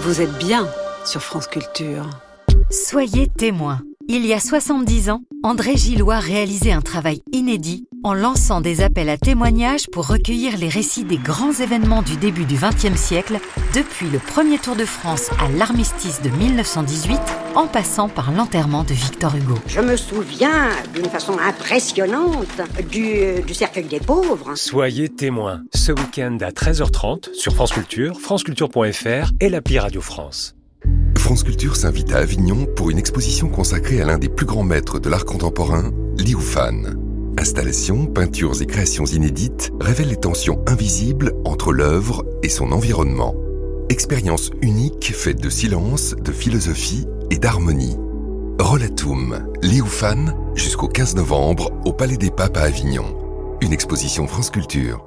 Vous êtes bien sur France Culture. Soyez témoins. Il y a 70 ans, André Gillois réalisait un travail inédit en lançant des appels à témoignages pour recueillir les récits des grands événements du début du XXe siècle, depuis le premier Tour de France à l'armistice de 1918, en passant par l'enterrement de Victor Hugo. Je me souviens d'une façon impressionnante du cercueil des pauvres. Soyez témoins, ce week-end à 13h30 sur France Culture, franceculture.fr et l'appli Radio France. France Culture s'invite à Avignon pour une exposition consacrée à l'un des plus grands maîtres de l'art contemporain, Liu Fan. Installations, peintures et créations inédites révèlent les tensions invisibles entre l'œuvre et son environnement. Expérience unique faite de silence, de philosophie et d'harmonie. Rollatum, Liu Fan, jusqu'au 15 novembre au Palais des Papes à Avignon. Une exposition France Culture.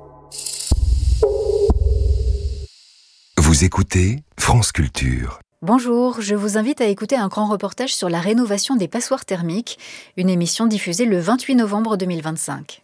Vous écoutez France Culture. Bonjour, je vous invite à écouter un grand reportage sur la rénovation des passoires thermiques, une émission diffusée le 28 novembre 2025.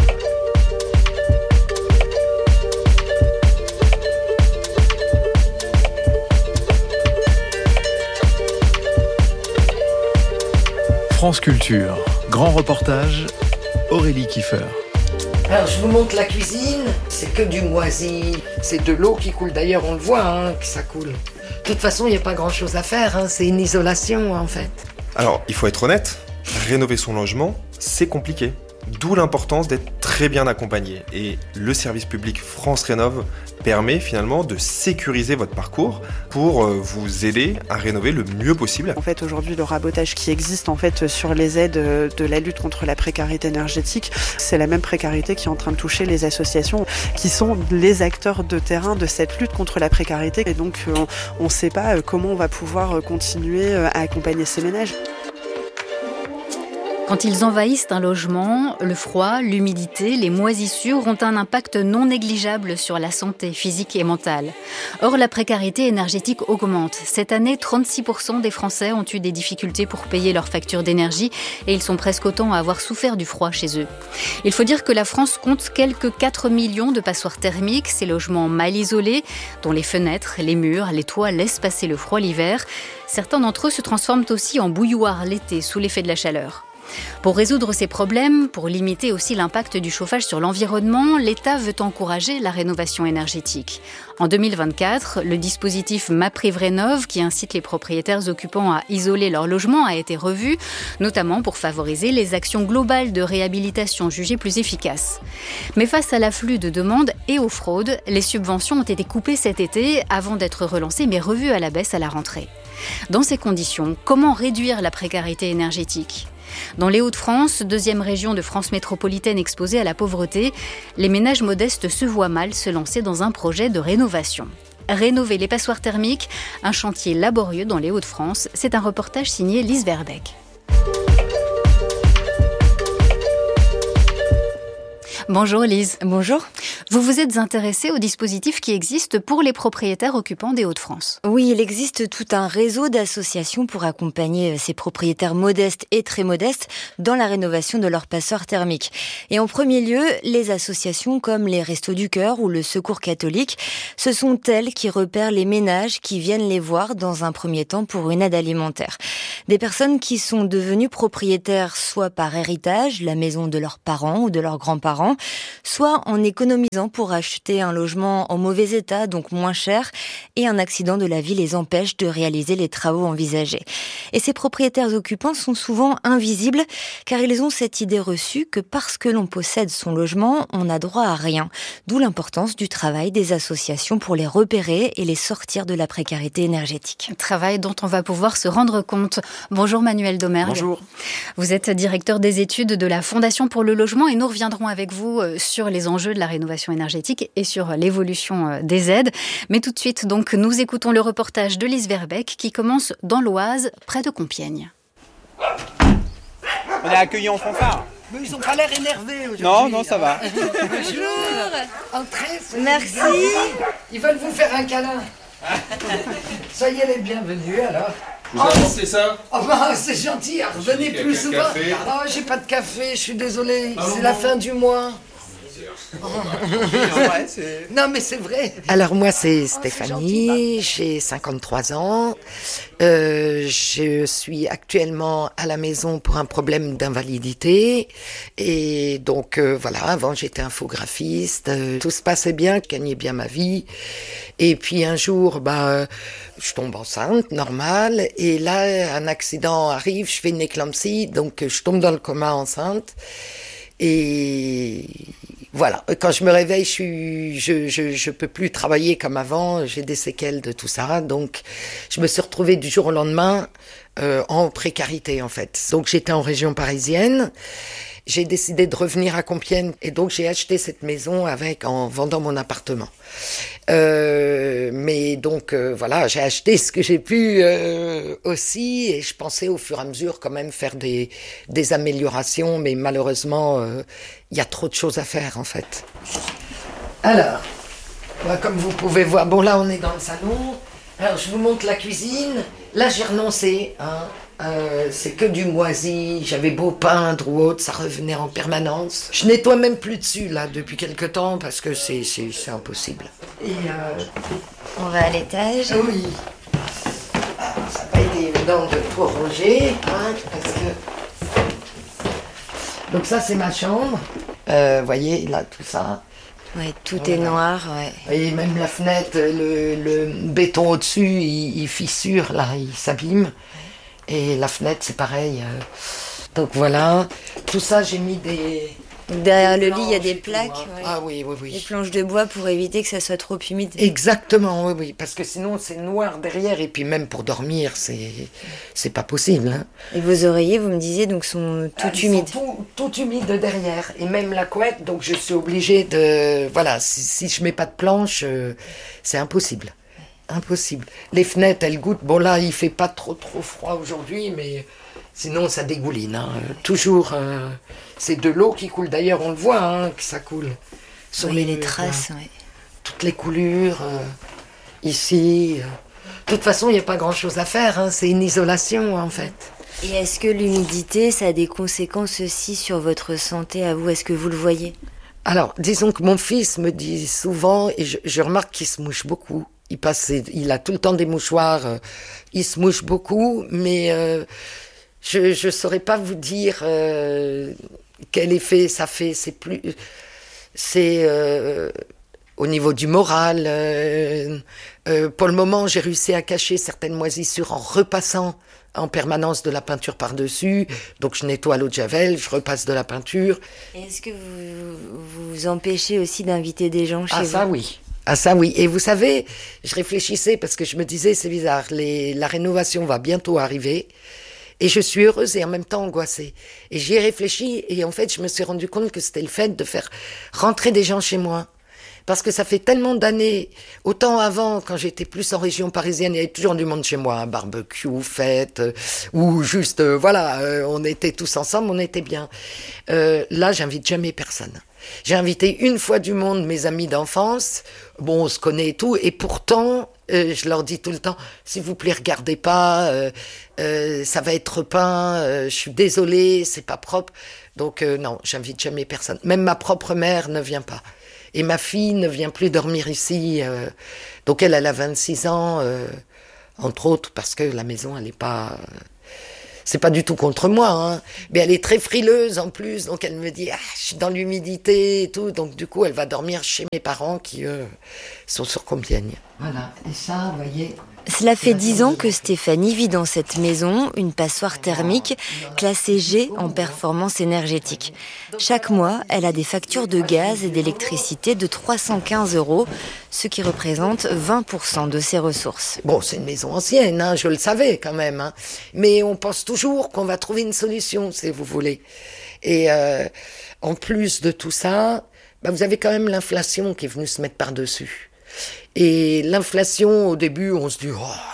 France Culture, grand reportage, Aurélie Kiefer. Alors je vous montre la cuisine, c'est que du moisi, c'est de l'eau qui coule, d'ailleurs on le voit que ça coule. De toute façon il n'y a pas grand chose à faire, c'est une isolation en fait. Alors il faut être honnête, rénover son logement c'est compliqué, d'où l'importance d'être très bien accompagné. Et le service public France Rénov permet finalement de sécuriser votre parcours pour vous aider à rénover le mieux possible. En fait, aujourd'hui, le rabotage qui existe en fait sur les aides de la lutte contre la précarité énergétique, c'est la même précarité qui est en train de toucher les associations qui sont les acteurs de terrain de cette lutte contre la précarité. Et donc, on ne sait pas comment on va pouvoir continuer à accompagner ces ménages. Quand ils envahissent un logement, le froid, l'humidité, les moisissures ont un impact non négligeable sur la santé physique et mentale. Or, la précarité énergétique augmente. Cette année, 36% des Français ont eu des difficultés pour payer leurs factures d'énergie et ils sont presque autant à avoir souffert du froid chez eux. Il faut dire que la France compte quelques 4 millions de passoires thermiques, ces logements mal isolés, dont les fenêtres, les murs, les toits laissent passer le froid l'hiver. Certains d'entre eux se transforment aussi en bouilloire l'été sous l'effet de la chaleur. Pour résoudre ces problèmes, pour limiter aussi l'impact du chauffage sur l'environnement, l'État veut encourager la rénovation énergétique. En 2024, le dispositif MaPrimeRénov', qui incite les propriétaires occupants à isoler leur logement, a été revu, notamment pour favoriser les actions globales de réhabilitation jugées plus efficaces. Mais face à l'afflux de demandes et aux fraudes, les subventions ont été coupées cet été avant d'être relancées mais revues à la baisse à la rentrée. Dans ces conditions, comment réduire la précarité énergétique ? Dans les Hauts-de-France, deuxième région de France métropolitaine exposée à la pauvreté, les ménages modestes se voient mal se lancer dans un projet de rénovation. Rénover les passoires thermiques, un chantier laborieux dans les Hauts-de-France, c'est un reportage signé Lise Verbeek. Bonjour Lise. Bonjour. Vous vous êtes intéressée au dispositif qui existe pour les propriétaires occupants des Hauts-de-France. Oui, il existe tout un réseau d'associations pour accompagner ces propriétaires modestes et très modestes dans la rénovation de leurs passoires thermiques. Et en premier lieu, les associations comme les Restos du Cœur ou le Secours catholique, ce sont elles qui repèrent les ménages qui viennent les voir dans un premier temps pour une aide alimentaire. Des personnes qui sont devenues propriétaires soit par héritage, la maison de leurs parents ou de leurs grands-parents, soit en économisant pour acheter un logement en mauvais état, donc moins cher, et un accident de la vie les empêche de réaliser les travaux envisagés. Et ces propriétaires occupants sont souvent invisibles, car ils ont cette idée reçue que parce que l'on possède son logement, on n'a droit à rien. D'où l'importance du travail des associations pour les repérer et les sortir de la précarité énergétique. Travail dont on va pouvoir se rendre compte. Bonjour Manuel Domergue. Bonjour. Vous êtes directeur des études de la Fondation pour le logement et nous reviendrons avec vous sur les enjeux de la rénovation énergétique et sur l'évolution des aides. Mais tout de suite, donc, nous écoutons le reportage de Lise Verbeek qui commence dans l'Oise, près de Compiègne. On est accueillis en fanfare. Mais ils ont pas l'air énervés aujourd'hui. Non, ça va. Bonjour. Entrez. Merci. Ils veulent vous faire un câlin. Soyez les bienvenus alors. Vous apportez ça? Oh bah, c'est gentil, revenez plus souvent. Oh, j'ai pas de café, je suis désolé, c'est la fin du mois. Non, mais c'est vrai. Alors moi, c'est Stéphanie, j'ai 53 ans. Je suis actuellement à la maison pour un problème d'invalidité. Et donc, voilà, avant j'étais infographiste. Tout se passait bien, je gagnais bien ma vie. Et puis un jour, je tombe enceinte, normal. Et là, un accident arrive, je fais une éclampsie, donc je tombe dans le coma enceinte. Et voilà, quand je me réveille, je peux plus travailler comme avant, j'ai des séquelles de tout ça, donc je me suis retrouvée du jour au lendemain en précarité en fait. Donc j'étais en région parisienne, j'ai décidé de revenir à Compiègne et donc j'ai acheté cette maison en vendant mon appartement. Mais donc voilà, j'ai acheté ce que j'ai pu aussi et je pensais au fur et à mesure quand même faire des améliorations, mais malheureusement il y a trop de choses à faire en fait. Alors, comme vous pouvez voir, bon là on est dans le salon. Alors je vous montre la cuisine. Là j'ai renoncé, c'est que du moisi, j'avais beau peindre ou autre, ça revenait en permanence. Je nettoie même plus dessus là depuis quelque temps parce que c'est impossible. Et on va à l'étage. Oui. Alors, ça n'a pas été évident de tout ranger, parce que... Donc ça c'est ma chambre, voyez là tout ça. Ouais, tout est noir, ouais. Et même la fenêtre, le béton au-dessus, il fissure là, il s'abîme. Et la fenêtre, c'est pareil. Donc voilà, tout ça, j'ai mis des... Derrière le lit, il y a des plaques. Ouais. Ah oui. Des planches de bois pour éviter que ça soit trop humide. Exactement, oui. Parce que sinon, c'est noir derrière. Et puis même pour dormir, c'est pas possible. Et vos oreillers, vous me disiez, donc sont tout humides. Tout humides derrière. Et même la couette, donc je suis obligée de... Voilà, si je mets pas de planche, c'est impossible. Impossible. Les fenêtres, elles goûtent. Bon là, il fait pas trop froid aujourd'hui, mais sinon ça dégouline. Toujours, c'est de l'eau qui coule. D'ailleurs, on le voit que ça coule. Sur les traces, oui. Toutes les coulures, ici. De toute façon, il n'y a pas grand-chose à faire. C'est une isolation, en fait. Et est-ce que l'humidité, ça a des conséquences aussi sur votre santé à vous? Est-ce que vous le voyez? Alors, disons que mon fils me dit souvent, et je remarque qu'il se mouche beaucoup. Il a tout le temps des mouchoirs, il se mouche beaucoup, mais je saurais pas vous dire quel effet ça fait. C'est au niveau du moral. Pour le moment, j'ai réussi à cacher certaines moisissures en repassant en permanence de la peinture par-dessus. Donc je nettoie l'eau de javel, je repasse de la peinture. Et est-ce que vous empêchez aussi d'inviter des gens chez vous? Ah ça oui, et vous savez, je réfléchissais parce que je me disais c'est bizarre, la rénovation va bientôt arriver et je suis heureuse et en même temps angoissée. Et j'y ai réfléchi et en fait je me suis rendu compte que c'était le fait de faire rentrer des gens chez moi. Parce que ça fait tellement d'années, autant avant, quand j'étais plus en région parisienne, il y avait toujours du monde chez moi, un barbecue, fête, ou juste, on était tous ensemble, on était bien. Là, j'invite jamais personne. J'ai invité une fois du monde mes amis d'enfance, bon, on se connaît et tout, et pourtant, je leur dis tout le temps, s'il vous plaît, regardez pas, ça va être peint, je suis désolée, c'est pas propre. Donc non, j'invite jamais personne. Même ma propre mère ne vient pas. Et ma fille ne vient plus dormir ici. Donc elle a 26 ans, entre autres, parce que la maison, elle est pas... c'est pas du tout contre moi, mais elle est très frileuse en plus. Donc elle me dit, je suis dans l'humidité et tout. Donc du coup, elle va dormir chez mes parents qui, eux, sont sur Compiègne. Voilà, et ça, vous voyez... Cela fait 10 ans que Stéphanie vit dans cette maison, une passoire thermique classée G en performance énergétique. Chaque mois, elle a des factures de gaz et d'électricité de 315 €, ce qui représente 20% de ses ressources. Bon, c'est une maison ancienne, je le savais quand même. Mais on pense toujours qu'on va trouver une solution, si vous voulez. Et en plus de tout ça, vous avez quand même l'inflation qui est venue se mettre par-dessus. Et l'inflation, au début, on se dit,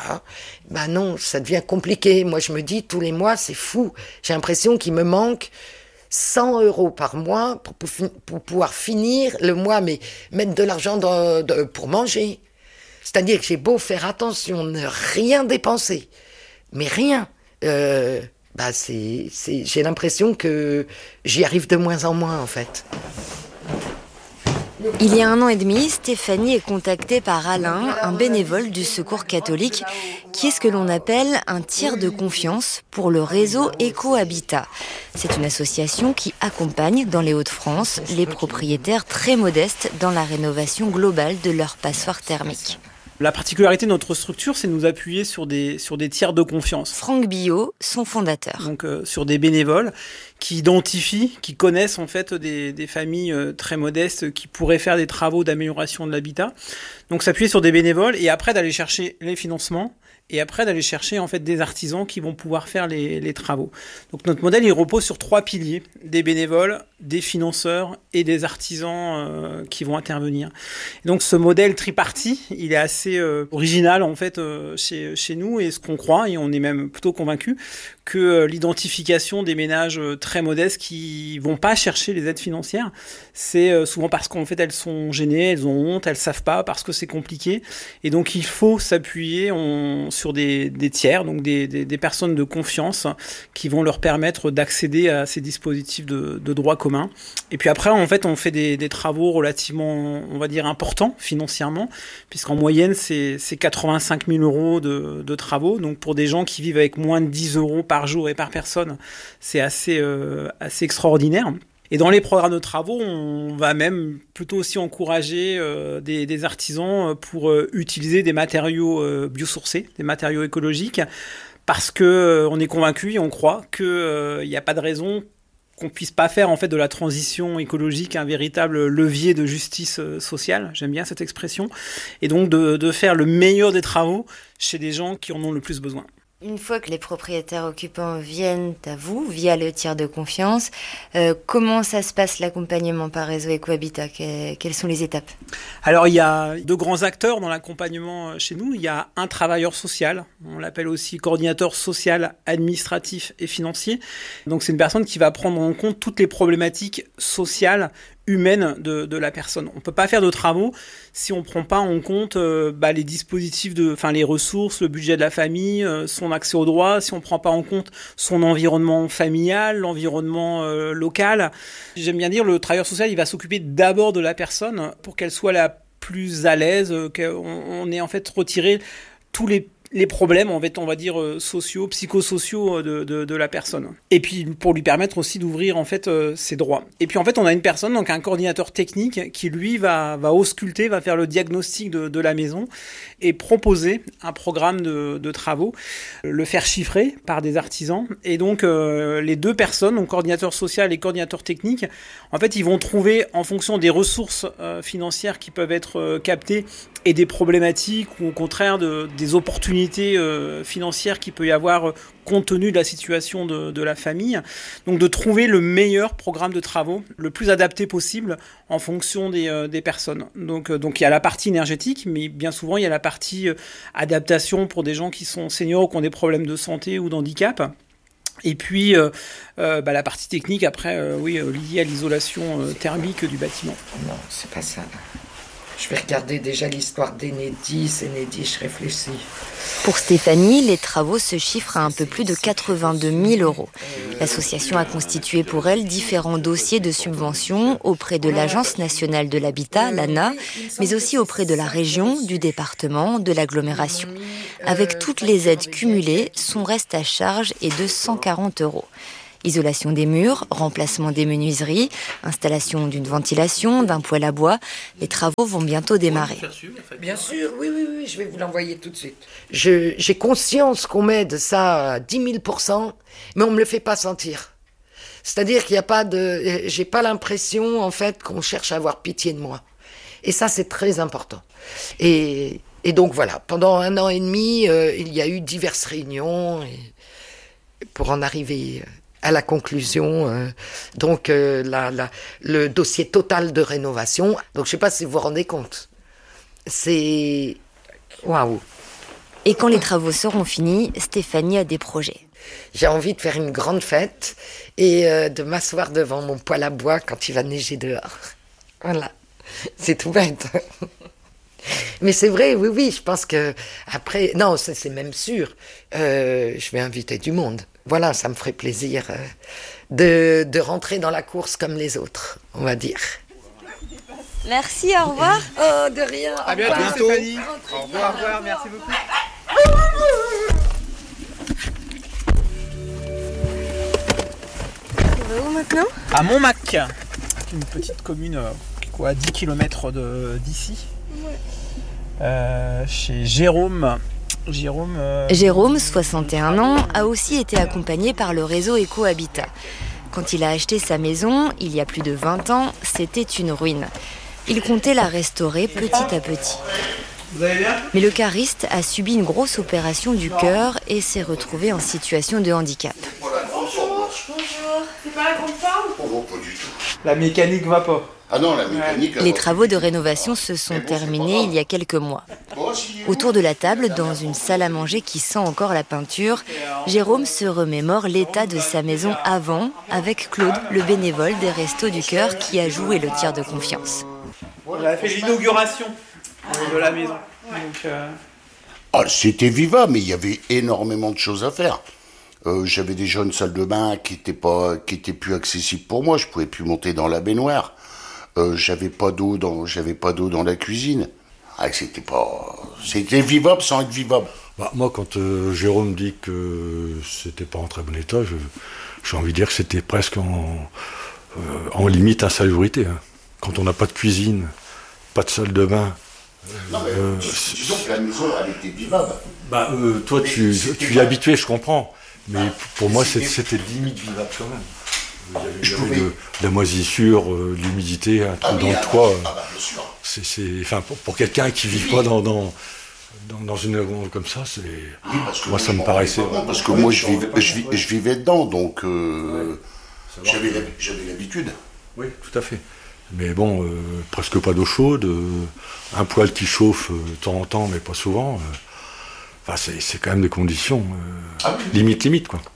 non, ça devient compliqué. Moi, je me dis, tous les mois, c'est fou. J'ai l'impression qu'il me manque 100 € par mois pour pouvoir finir le mois, mais mettre de l'argent pour manger. C'est-à-dire que j'ai beau faire attention, ne rien dépenser, mais rien. J'ai l'impression que j'y arrive de moins en moins, en fait. Il y a 1 an et demi, Stéphanie est contactée par Alain, un bénévole du Secours catholique, qui est ce que l'on appelle un tiers de confiance pour le réseau Éco-Habitat. C'est une association qui accompagne dans les Hauts-de-France les propriétaires très modestes dans la rénovation globale de leur passoire thermique. La particularité de notre structure, c'est de nous appuyer sur des tiers de confiance. Franck Billot, son fondateur. Donc sur des bénévoles qui identifient, qui connaissent en fait des familles très modestes qui pourraient faire des travaux d'amélioration de l'habitat. Donc s'appuyer sur des bénévoles et après d'aller chercher les financements et après d'aller chercher en fait des artisans qui vont pouvoir faire les travaux. Donc notre modèle il repose sur 3 piliers, des bénévoles, des financeurs et des artisans qui vont intervenir. Et donc ce modèle tripartite, il est assez original en fait chez nous et ce qu'on croit et on est même plutôt convaincu que l'identification des ménages très modestes qui vont pas chercher les aides financières, c'est souvent parce qu'en fait elles sont gênées, elles ont honte, elles savent pas parce que c'est compliqué et donc il faut s'appuyer sur des tiers, donc des personnes de confiance qui vont leur permettre d'accéder à ces dispositifs de droit commun. Et puis après, en fait, on fait des travaux relativement, on va dire, importants financièrement, puisqu'en moyenne, c'est 85 000 euros de travaux. Donc pour des gens qui vivent avec moins de 10 euros par jour et par personne, c'est assez extraordinaire. Et dans les programmes de travaux, on va même plutôt aussi encourager des artisans pour utiliser des matériaux biosourcés, des matériaux écologiques, parce que on est convaincu et on croit qu'il n'y a pas de raison qu'on puisse pas faire en fait de la transition écologique un véritable levier de justice sociale. J'aime bien cette expression. Et donc de faire le meilleur des travaux chez des gens qui en ont le plus besoin. Une fois que les propriétaires occupants viennent à vous, via le tiers de confiance, comment ça se passe l'accompagnement par réseau Éco-Habitat ? Quelles sont les étapes ? Alors il y a 2 grands acteurs dans l'accompagnement chez nous. Il y a un travailleur social, on l'appelle aussi coordinateur social, administratif et financier. Donc c'est une personne qui va prendre en compte toutes les problématiques sociales, humaine de la personne. On peut pas faire de travaux si on prend pas en compte les dispositifs les ressources, le budget de la famille, son accès aux droits, si on prend pas en compte son environnement familial, l'environnement local. J'aime bien dire le travailleur social, il va s'occuper d'abord de la personne pour qu'elle soit la plus à l'aise, qu'on ait en fait retiré tous les problèmes, en fait, on va dire sociaux, psychosociaux de la personne. Et puis pour lui permettre aussi d'ouvrir en fait ses droits. Et puis en fait, on a une personne, donc un coordinateur technique, qui lui va ausculter, va faire le diagnostic de la maison et proposer un programme de travaux, le faire chiffrer par des artisans. Et donc les 2 personnes, donc coordinateur social et coordinateur technique, en fait, ils vont trouver en fonction des ressources financières qui peuvent être captées et des problématiques ou au contraire des opportunités financières qu'il peut y avoir compte tenu de la situation de la famille. Donc de trouver le meilleur programme de travaux, le plus adapté possible en fonction des personnes. Donc il y a la partie énergétique, mais bien souvent il y a la partie adaptation pour des gens qui sont seniors ou qui ont des problèmes de santé ou d'handicap. Et puis la partie technique après, liée à l'isolation thermique du bâtiment. Non, c'est pas ça. Je vais regarder déjà l'histoire d'Enedis, je réfléchis. Pour Stéphanie, les travaux se chiffrent à un peu plus de 82 000 euros. L'association a constitué pour elle différents dossiers de subvention auprès de l'Agence nationale de l'habitat, l'ANA, mais aussi auprès de la région, du département, de l'agglomération. Avec toutes les aides cumulées, son reste à charge est de 140 euros. Isolation des murs, remplacement des menuiseries, installation d'une ventilation, d'un poêle à bois. Les travaux vont bientôt démarrer. Bien sûr, oui, je vais vous l'envoyer tout de suite. J'ai conscience qu'on m'aide ça à 10 000%, mais on me le fait pas sentir. C'est-à-dire qu'il n'y a pas j'ai pas l'impression, en fait, qu'on cherche à avoir pitié de moi. Et ça, c'est très important. Et donc voilà, pendant 1 an et demi, il y a eu diverses réunions pour en arriver à la conclusion, le dossier total de rénovation. Donc je sais pas si vous vous rendez compte. C'est waouh. Et quand les travaux seront finis, Stéphanie a des projets. J'ai envie de faire une grande fête et de m'asseoir devant mon poêle à bois quand il va neiger dehors. Voilà, c'est tout bête. Mais c'est vrai, oui, je pense que après, non, c'est même sûr. Je vais inviter du monde. Voilà, ça me ferait plaisir de rentrer dans la course comme les autres, on va dire. Merci, au revoir. Oh, de rien. À bientôt, Stéphanie. Au revoir, merci beaucoup. On va où maintenant ? À Montmac, une petite commune à 10 km d'ici. Chez Jérôme. Jérôme, 61 ans, a aussi été accompagné par le réseau Ecohabitat. Quand il a acheté sa maison, il y a plus de 20 ans, c'était une ruine. Il comptait la restaurer petit à petit. Vous allez bien ? Mais le cariste a subi une grosse opération du cœur et s'est retrouvé en situation de handicap. Bonjour. C'est pas la grande forme ? Oh, pas du tout. La mécanique va pas. Ah non, la mécanique... Les travaux de rénovation se sont terminés il y a quelques mois. Autour de la table, dans une salle à manger qui sent encore la peinture, Jérôme se remémore l'état de sa maison avant, avec Claude, le bénévole des Restos du Cœur qui a joué le tiers de confiance. On a fait l'inauguration de la maison. Donc, c'était vivable, mais il y avait énormément de choses à faire. J'avais déjà une salle de bain qui était plus accessible pour moi. Je pouvais plus monter dans la baignoire. J'avais pas d'eau dans la cuisine. C'était vivable sans être vivable. Moi, quand Jérôme dit que c'était pas en très bon état, j'ai envie de dire que c'était presque en limite insalubrité. Hein. Quand on n'a pas de cuisine, pas de salle de bain. Non, mais disons que la maison, elle était vivable. Toi, tu y es habitué, je comprends. Mais pour moi, c'était limite vivable quand même. Il y avait de la moisissure, de l'humidité, un trou dans le toit. Pour quelqu'un qui ne vit pas dans une maison comme ça, moi ça me paraissait... Parce que moi je vivais dedans, donc j'avais l'habitude. Oui, tout à fait. Mais bon, presque pas d'eau chaude, un poêle qui chauffe de temps en temps, mais pas souvent. C'est quand même des conditions limite, quoi.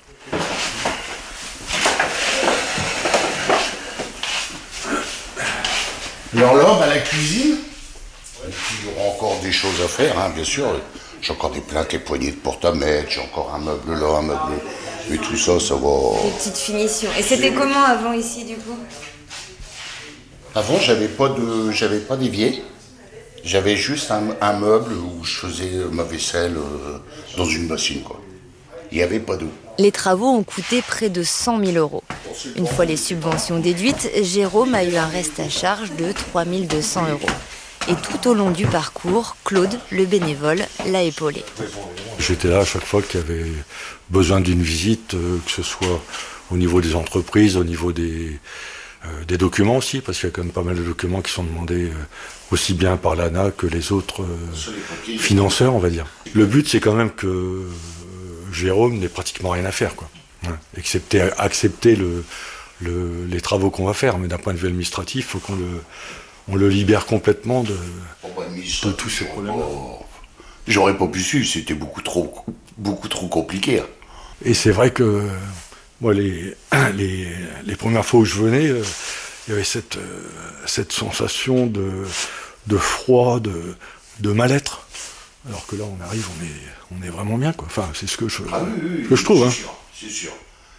Alors là, la cuisine, il y aura encore des choses à faire, hein, bien sûr. J'ai encore des plaintes et poignées de porte à mettre, j'ai encore un meuble là, un meuble... Mais tout ça, ça va... Des petites finitions. Et c'était comment avant ici, du coup ? Avant, j'avais pas d'évier. J'avais juste un meuble où je faisais ma vaisselle dans une bassine, quoi. Il n'y avait pas d'eau. Les travaux ont coûté près de 100 000 €. Une fois les subventions déduites, Jérôme a eu un reste à charge de 3 200 €. Et tout au long du parcours, Claude, le bénévole, l'a épaulé. J'étais là à chaque fois qu'il y avait besoin d'une visite, que ce soit au niveau des entreprises, au niveau des documents aussi, parce qu'il y a quand même pas mal de documents qui sont demandés aussi bien par l'ANA que les autres financeurs, on va dire. Le but, c'est quand même que Jérôme n'ait pratiquement rien à faire, quoi. Accepter les travaux qu'on va faire, mais d'un point de vue administratif, il faut qu'on le libère complètement de tous ces problèmes-là. J'aurais pas pu suivre, c'était beaucoup trop compliqué. Et c'est vrai que moi, les premières fois où je venais, il y avait cette sensation de froid, de mal-être. Alors que là, on arrive, on est vraiment bien, quoi. Enfin, c'est ce que je trouve. Hein. C'est sûr.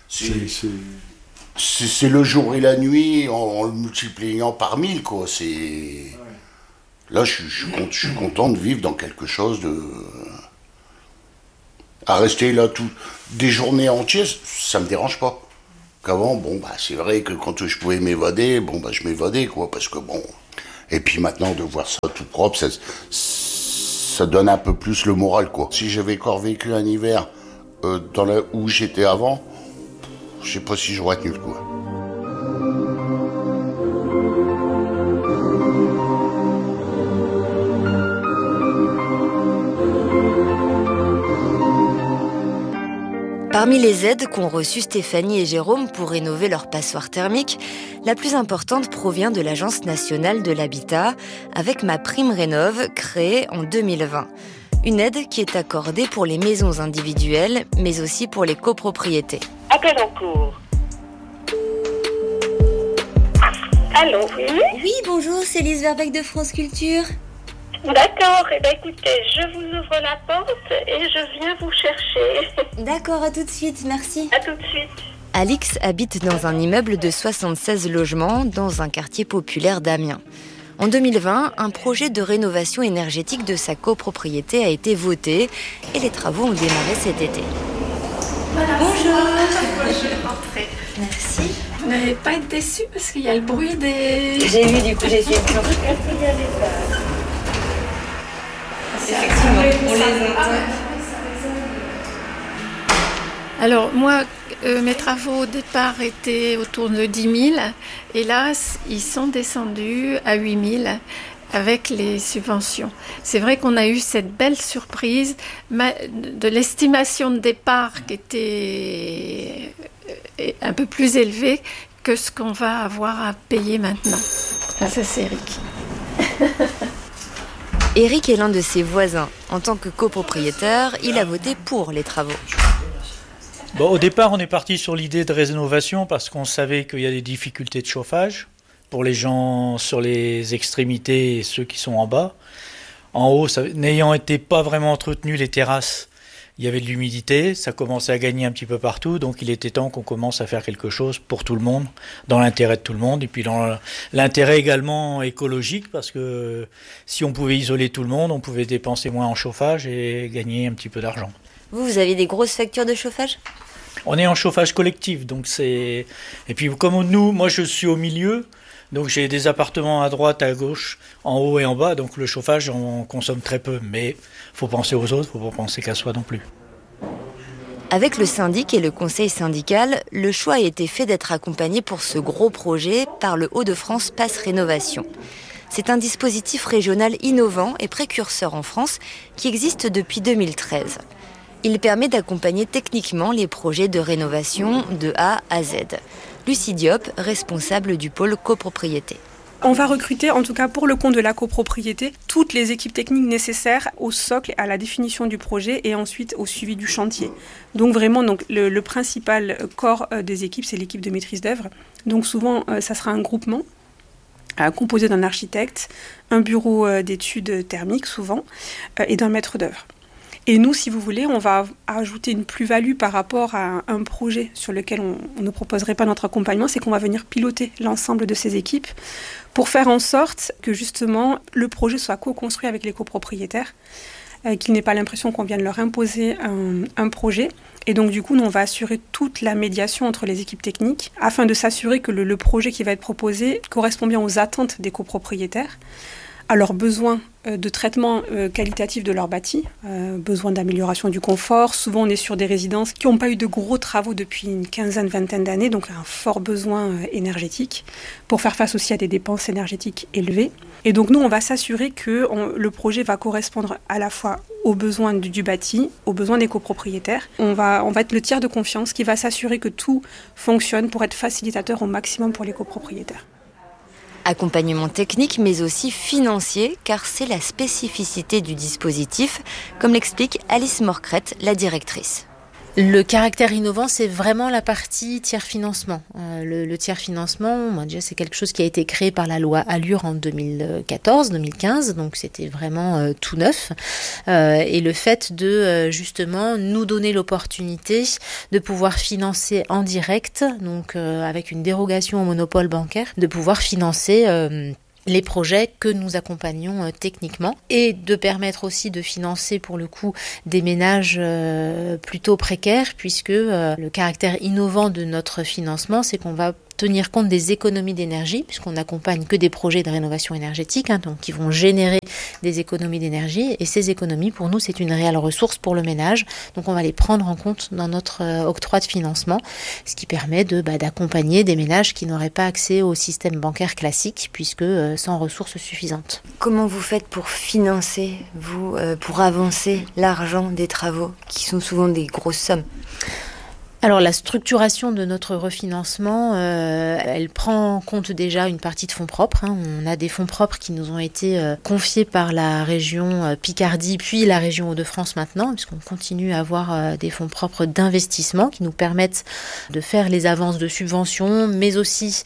C'est le jour et la nuit en le multipliant par 1000, quoi. Là, je suis content de vivre dans quelque chose de... À rester là des journées entières, ça me dérange pas. Qu'avant, c'est vrai que quand je pouvais m'évader, je m'évadais, quoi, parce que bon... Et puis maintenant, de voir ça tout propre, ça donne un peu plus le moral, quoi. Si j'avais encore vécu un hiver où j'étais avant, je sais pas si j'aurais tenu le coup. Parmi les aides qu'ont reçues Stéphanie et Jérôme pour rénover leur passoire thermique, la plus importante provient de l'Agence nationale de l'habitat, avec MaPrimeRénov', créée en 2020. Une aide qui est accordée pour les maisons individuelles, mais aussi pour les copropriétés. Appel en cours. Allô, oui ? Oui, bonjour, c'est Lise Verbeck de France Culture. D'accord, écoutez, je vous ouvre la porte et je viens vous chercher. D'accord, à tout de suite, merci. À tout de suite. Alix habite dans un immeuble de 76 logements dans un quartier populaire d'Amiens. En 2020, un projet de rénovation énergétique de sa copropriété a été voté et les travaux ont démarré cet été. Bonjour. Entrez. Merci. Vous n'allez pas être déçus parce qu'il y a le bruit des... J'ai vu, du coup, j'ai suivi. Effectivement, on les entend. Alors moi, mes travaux au départ étaient autour de 10 000. Et là, ils sont descendus à 8 000 avec les subventions. C'est vrai qu'on a eu cette belle surprise de l'estimation de départ qui était un peu plus élevée que ce qu'on va avoir à payer maintenant. Ah, ça, c'est Eric. Eric est l'un de ses voisins. En tant que copropriétaire, il a voté pour les travaux. Bon, au départ, on est parti sur l'idée de rénovation parce qu'on savait qu'il y a des difficultés de chauffage pour les gens sur les extrémités et ceux qui sont en bas. En haut, n'ayant été pas vraiment entretenues les terrasses, il y avait de l'humidité, ça commençait à gagner un petit peu partout, donc il était temps qu'on commence à faire quelque chose pour tout le monde, dans l'intérêt de tout le monde, et puis dans l'intérêt également écologique, parce que si on pouvait isoler tout le monde, on pouvait dépenser moins en chauffage et gagner un petit peu d'argent. Vous avez des grosses factures de chauffage ? On est en chauffage collectif, donc c'est... Et puis comme nous, moi je suis au milieu, donc j'ai des appartements à droite, à gauche, en haut et en bas, donc le chauffage on consomme très peu, mais il faut penser aux autres, il ne faut pas penser qu'à soi non plus. Avec le syndic et le conseil syndical, le choix a été fait d'être accompagné pour ce gros projet par le Hauts-de-France Pass Rénovation. C'est un dispositif régional innovant et précurseur en France qui existe depuis 2013. Il permet d'accompagner techniquement les projets de rénovation de A à Z. Lucie Diop, responsable du pôle copropriété. On va recruter, en tout cas pour le compte de la copropriété, toutes les équipes techniques nécessaires au socle, à la définition du projet et ensuite au suivi du chantier. Donc vraiment, le principal corps des équipes, c'est l'équipe de maîtrise d'œuvre. Donc souvent, ça sera un groupement composé d'un architecte, un bureau d'études thermiques souvent, et d'un maître d'œuvre. Et nous, si vous voulez, on va ajouter une plus-value par rapport à un projet sur lequel on ne proposerait pas notre accompagnement, c'est qu'on va venir piloter l'ensemble de ces équipes pour faire en sorte que justement le projet soit co-construit avec les copropriétaires, qu'ils n'aient pas l'impression qu'on vient de leur imposer un projet. Et donc du coup, nous, on va assurer toute la médiation entre les équipes techniques afin de s'assurer que le projet qui va être proposé correspond bien aux attentes des copropriétaires, à leurs besoins de traitement qualitatif de leur bâti, besoin d'amélioration du confort. Souvent, on est sur des résidences qui n'ont pas eu de gros travaux depuis une quinzaine, vingtaine d'années, donc un fort besoin énergétique pour faire face aussi à des dépenses énergétiques élevées. Et donc, nous, on va s'assurer que le projet va correspondre à la fois aux besoins du bâti, aux besoins des copropriétaires. On va être le tiers de confiance qui va s'assurer que tout fonctionne pour être facilitateur au maximum pour les copropriétaires. Accompagnement technique mais aussi financier, car c'est la spécificité du dispositif, comme l'explique Alice Morcrette, la directrice. Le caractère innovant, c'est vraiment la partie tiers-financement. Le tiers-financement, déjà, c'est quelque chose qui a été créé par la loi Allure en 2014-2015, donc c'était vraiment tout neuf. Et le fait de justement nous donner l'opportunité de pouvoir financer en direct, donc avec une dérogation au monopole bancaire, de pouvoir financer les projets que nous accompagnons techniquement et de permettre aussi de financer pour le coup des ménages plutôt précaires, puisque le caractère innovant de notre financement, c'est qu'on va tenir compte des économies d'énergie, puisqu'on n'accompagne que des projets de rénovation énergétique, donc qui vont générer des économies d'énergie, et ces économies, pour nous, c'est une réelle ressource pour le ménage, donc on va les prendre en compte dans notre octroi de financement, ce qui permet d'accompagner des ménages qui n'auraient pas accès au système bancaire classique, puisque sans ressources suffisantes. Comment vous faites pour financer, pour avancer l'argent des travaux, qui sont souvent des grosses sommes ? Alors la structuration de notre refinancement, elle prend en compte déjà une partie de fonds propres. On a des fonds propres qui nous ont été confiés par la région Picardie, puis la région Hauts-de-France maintenant, puisqu'on continue à avoir des fonds propres d'investissement qui nous permettent de faire les avances de subventions, mais aussi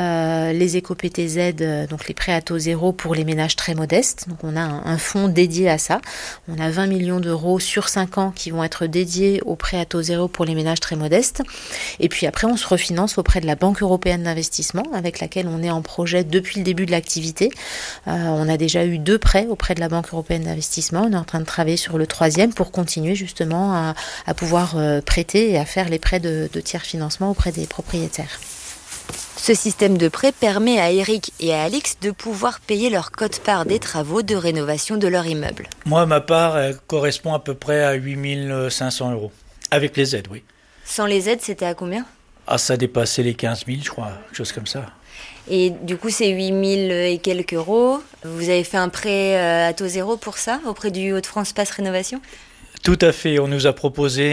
les éco-PTZ, donc les prêts à taux zéro pour les ménages très modestes. Donc on a un fonds dédié à ça. On a 20 millions d'euros sur 5 ans qui vont être dédiés aux prêts à taux zéro pour les ménages très modestes. Et puis après, on se refinance auprès de la Banque européenne d'investissement, avec laquelle on est en projet depuis le début de l'activité. On a déjà eu 2 prêts auprès de la Banque européenne d'investissement. On est en train de travailler sur le 3e pour continuer justement à pouvoir prêter et à faire les prêts de tiers financement auprès des propriétaires. Ce système de prêt permet à Eric et à Alix de pouvoir payer leur quote-part des travaux de rénovation de leur immeuble. Moi, ma part elle correspond à peu près à 8 500 €. Avec les aides, oui. Sans les aides, c'était à combien ? Ça dépassait les 15 000, je crois, quelque chose comme ça. Et du coup, c'est 8 000 et quelques euros. Vous avez fait un prêt à taux zéro pour ça, auprès du Hauts-de-France Pass Rénovation ? Tout à fait. On nous a proposé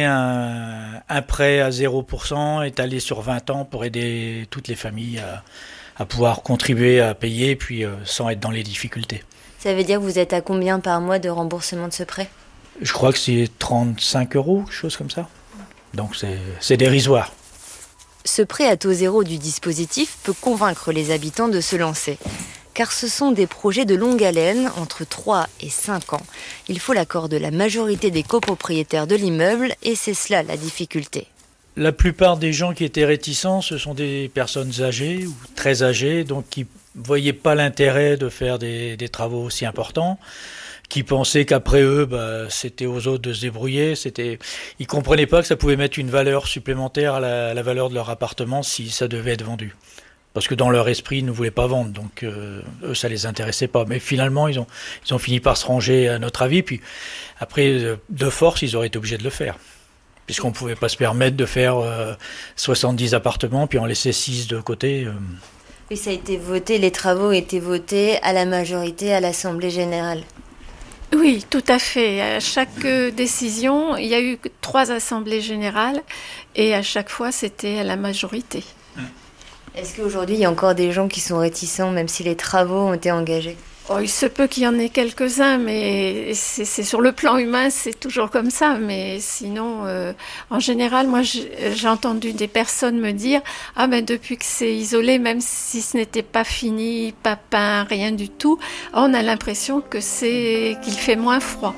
un prêt à 0% étalé sur 20 ans pour aider toutes les familles à pouvoir contribuer à payer, puis sans être dans les difficultés. Ça veut dire que vous êtes à combien par mois de remboursement de ce prêt ? Je crois que c'est 35 €, quelque chose comme ça. Donc c'est dérisoire. Ce prêt à taux zéro du dispositif peut convaincre les habitants de se lancer. Car ce sont des projets de longue haleine, entre 3 et 5 ans. Il faut l'accord de la majorité des copropriétaires de l'immeuble et c'est cela la difficulté. La plupart des gens qui étaient réticents, ce sont des personnes âgées ou très âgées, donc qui ne voyaient pas l'intérêt de faire des travaux aussi importants, qui pensaient qu'après eux, c'était aux autres de se débrouiller. Ils ne comprenaient pas que ça pouvait mettre une valeur supplémentaire à la valeur de leur appartement si ça devait être vendu. Parce que dans leur esprit, ils ne voulaient pas vendre, donc eux, ça les intéressait pas. Mais finalement, ils ont fini par se ranger à notre avis. Puis après, de force, ils auraient été obligés de le faire. Puisqu'on ne pouvait pas se permettre de faire 70 appartements, puis en laisser 6 de côté. Oui, ça a été voté, les travaux ont été votés à la majorité à l'Assemblée générale. Oui, tout à fait. À chaque décision, il y a eu 3 assemblées générales et à chaque fois, c'était à la majorité. Est-ce qu'aujourd'hui, il y a encore des gens qui sont réticents, même si les travaux ont été engagés ? Il se peut qu'il y en ait quelques-uns, mais c'est sur le plan humain, c'est toujours comme ça. Mais sinon, en général, moi, j'ai entendu des personnes me dire « Ah, depuis que c'est isolé, même si ce n'était pas fini, pas peint, rien du tout, on a l'impression qu'il fait moins froid. »